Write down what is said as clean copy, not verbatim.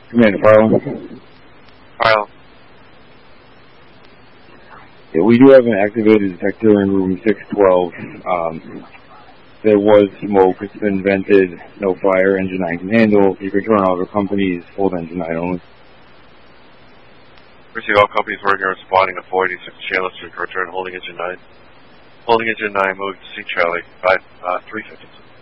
Commander Farland. Farland. Yeah, we do have an activated detector in room 612. There was smoke. It's been vented. No fire. Engine 9 can handle. You can turn all the companies. Hold engine 9 only. Receive all companies working on responding to 486 Chandler Street. Return holding engine 9. Holding engine 9 moving to C Charlie 350.